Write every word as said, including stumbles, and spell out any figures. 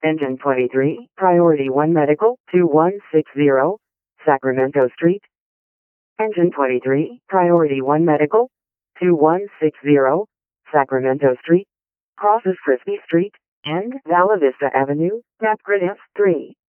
Engine twenty-three, Priority one Medical, two one six zero, Sacramento Street. Engine twenty-three, Priority one Medical, two one six zero, Sacramento Street. Crosses Frisbee Street and Vala Vista Avenue, Map Grid F three.